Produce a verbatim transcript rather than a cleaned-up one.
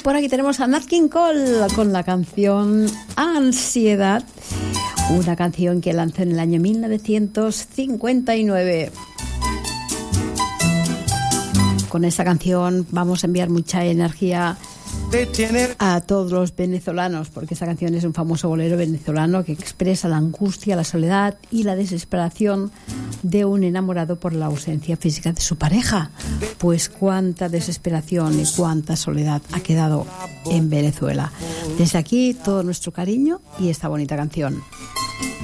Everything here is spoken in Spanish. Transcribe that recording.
por aquí tenemos a Nat King Cole con la canción Ansiedad, una canción que lanzó en el año mil novecientos cincuenta y nueve. Con esta canción vamos a enviar mucha energía a todos los venezolanos, porque esta canción es un famoso bolero venezolano que expresa la angustia, la soledad y la desesperación de un enamorado por la ausencia física de su pareja. Pues cuánta desesperación y cuánta soledad ha quedado en Venezuela. Desde aquí todo nuestro cariño y esta bonita canción.